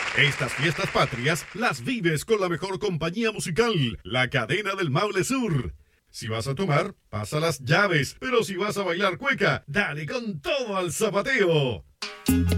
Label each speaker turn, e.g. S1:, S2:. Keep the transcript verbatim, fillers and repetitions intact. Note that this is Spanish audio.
S1: Estas fiestas patrias las vives con la mejor compañía musical, la Cadena del Maule Sur. Si vas a tomar, pasa las llaves, pero si vas a bailar cueca, dale con todo al zapateo.